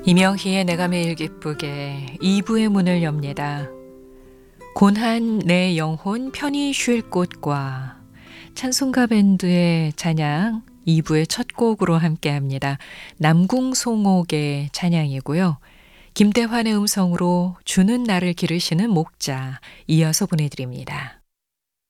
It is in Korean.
이명희의 내가 매일 기쁘게 2부의 문을 엽니다. 곤한 내 영혼 편히 쉴 곳과 찬송가 밴드의 찬양 2부의 첫 곡으로 함께합니다. 남궁송옥의 찬양이고요. 김대환의 음성으로 주는 나를 기르시는 목자 이어서 보내드립니다.